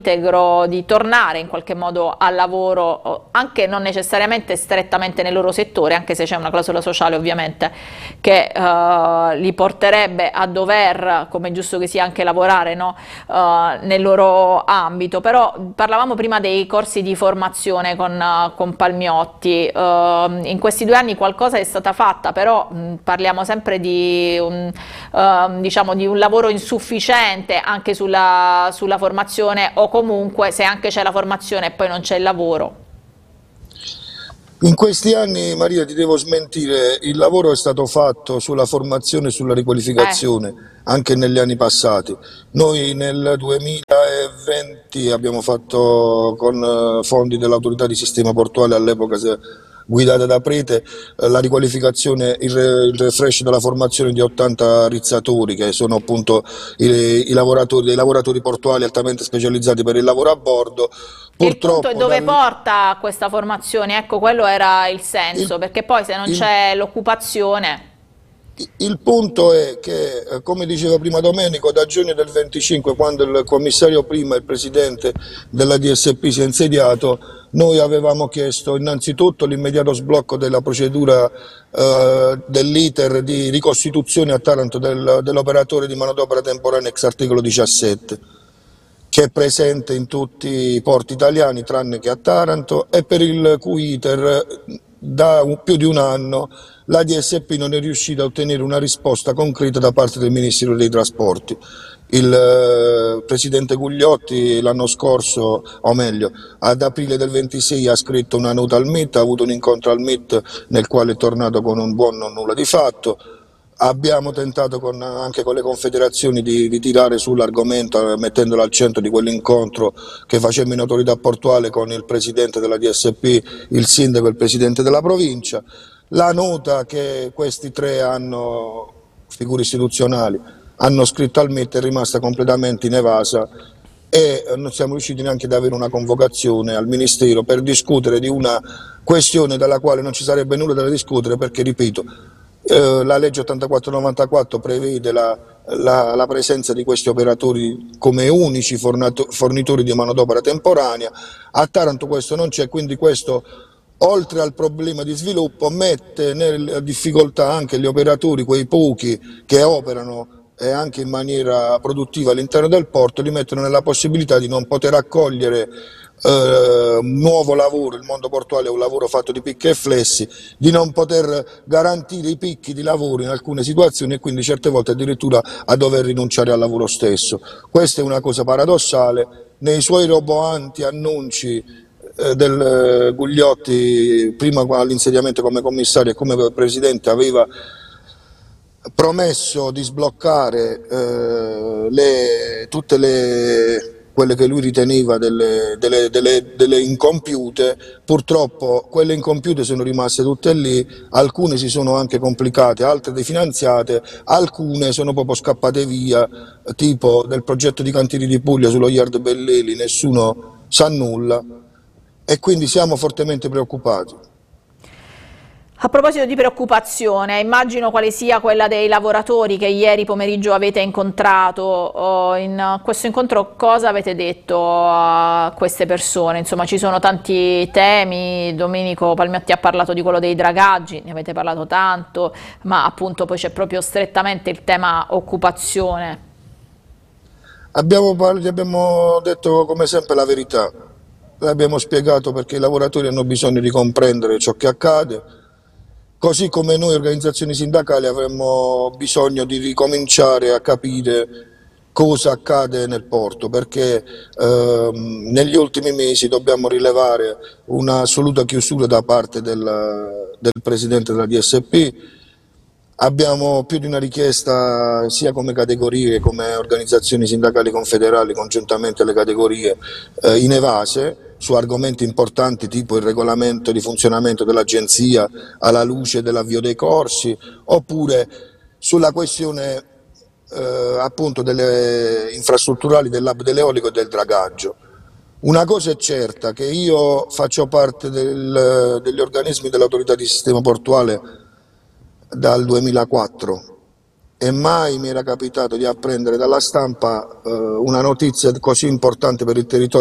integro, di tornare in qualche modo al lavoro, anche non necessariamente strettamente nel loro settore, anche se c'è una clausola sociale ovviamente che li porterebbe a dover, come è giusto che sia, anche lavorare, no? Nel loro ambito. Però parlavamo prima dei corsi di formazione con Palmiotti, in questi 2 anni qualcosa è stata fatta, però parliamo sempre di diciamo di un lavoro insufficiente anche sulla formazione, o comunque se anche c'è la formazione e poi non c'è il lavoro. In questi anni, Maria, ti devo smentire, il lavoro è stato fatto sulla formazione e sulla riqualificazione anche negli anni passati. Noi nel 2020 abbiamo fatto con fondi dell'autorità di sistema portuale all'epoca guidata da Prete, la riqualificazione, il refresh della formazione di 80 rizzatori, che sono appunto dei lavoratori portuali altamente specializzati per il lavoro a bordo. E il punto è dove porta questa formazione, ecco, quello era il senso, perché poi se non c'è l'occupazione... Il punto è che, come diceva prima Domenico, da giugno del 25, quando il commissario prima e il presidente della DSP si è insediato, noi avevamo chiesto innanzitutto l'immediato sblocco della procedura dell'iter di ricostituzione a Taranto dell'operatore di manodopera temporanea ex articolo 17, che è presente in tutti i porti italiani tranne che a Taranto, e per il cui iter da più di un anno la DSP non è riuscita a ottenere una risposta concreta da parte del Ministero dei Trasporti. Il presidente Gugliotti l'anno scorso, o meglio, ad aprile del 26 ha scritto una nota al MIT, ha avuto un incontro al MIT nel quale è tornato con un buon non nulla di fatto. Abbiamo tentato anche con le confederazioni di tirare sull'argomento, mettendolo al centro di quell'incontro che facemmo in autorità portuale con il presidente della DSP, il sindaco e il presidente della provincia. La nota che questi 3 figure istituzionali, hanno scritto al MIT è rimasta completamente inevasa, e non siamo riusciti neanche ad avere una convocazione al Ministero per discutere di una questione dalla quale non ci sarebbe nulla da discutere, perché, ripeto, la legge 84-94 prevede la presenza di questi operatori come unici fornitori di manodopera temporanea. A Taranto questo non c'è, quindi questo, oltre al problema di sviluppo, mette nella difficoltà anche gli operatori, quei pochi che operano e anche in maniera produttiva all'interno del porto, li mettono nella possibilità di non poter accogliere nuovo lavoro. Il mondo portuale è un lavoro fatto di picchi e flessi, di non poter garantire i picchi di lavoro in alcune situazioni, e quindi certe volte addirittura a dover rinunciare al lavoro stesso. Questa è una cosa paradossale. Nei suoi roboanti annunci del Gugliotti, prima all'insediamento come commissario e come presidente, aveva promesso di sbloccare tutte quelle che lui riteneva delle incompiute. Purtroppo quelle incompiute sono rimaste tutte lì, alcune si sono anche complicate, altre definanziate, alcune sono proprio scappate via, tipo del progetto di cantieri di Puglia sullo Yard Belleli, nessuno sa nulla, e quindi siamo fortemente preoccupati. A proposito di preoccupazione, immagino quale sia quella dei lavoratori che ieri pomeriggio avete incontrato. In questo incontro cosa avete detto a queste persone? Insomma, ci sono tanti temi, Domenico Palmiotti ha parlato di quello dei dragaggi, ne avete parlato tanto, ma appunto poi c'è proprio strettamente il tema occupazione. Gli abbiamo detto come sempre la verità, l'abbiamo spiegato perché i lavoratori hanno bisogno di comprendere ciò che accade. Così come noi organizzazioni sindacali avremmo bisogno di ricominciare a capire cosa accade nel porto, perché negli ultimi mesi dobbiamo rilevare un'assoluta chiusura da parte del presidente della DSP. Abbiamo più di una richiesta sia come categorie, come organizzazioni sindacali confederali, congiuntamente alle categorie, inevase, su argomenti importanti tipo il regolamento di funzionamento dell'agenzia alla luce dell'avvio dei corsi, oppure sulla questione appunto delle infrastrutturali dell'hub dell'eolico e del dragaggio. Una cosa è certa, che io faccio parte degli organismi dell'autorità di sistema portuale dal 2004, e mai mi era capitato di apprendere dalla stampa una notizia così importante per il territorio